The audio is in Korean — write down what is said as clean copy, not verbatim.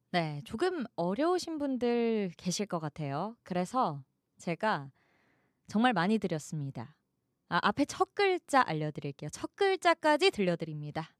네. 조금 어려우신 분들 계실 것 같아요. 그래서 제가 정말 많이 드렸습니다. 앞에 첫 글자 알려드릴게요. 첫 글자까지 들려드립니다.